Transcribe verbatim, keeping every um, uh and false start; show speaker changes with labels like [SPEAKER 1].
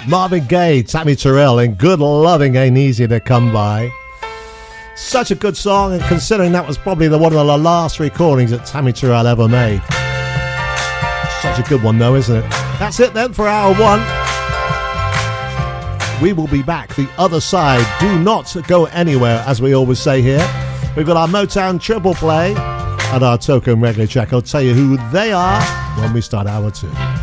[SPEAKER 1] Marvin Gaye, Tammy Terrell, and Good Loving Ain't Easy to Come By. Such a good song, and considering that was probably the one of the last recordings that Tammy Terrell ever made. Such a good one though, isn't it? That's it then for hour one. We will be back the other side. Do not go anywhere, as we always say here. We've got our Motown triple play and our token reggae track. I'll tell you who they are when we start hour two.